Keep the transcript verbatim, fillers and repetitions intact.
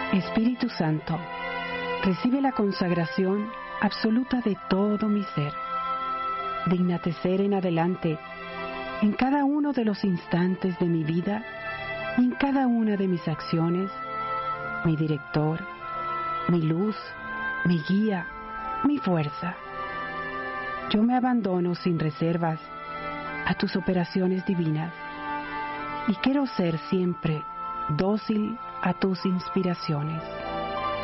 Espíritu Santo, recibe la consagración absoluta de todo mi ser. Dígnate ser en adelante, en cada uno de los instantes de mi vida y en cada una de mis acciones, mi director, mi luz, mi guía, mi fuerza. Yo me abandono sin reservas a tus operaciones divinas y quiero ser siempre dócil a tus inspiraciones.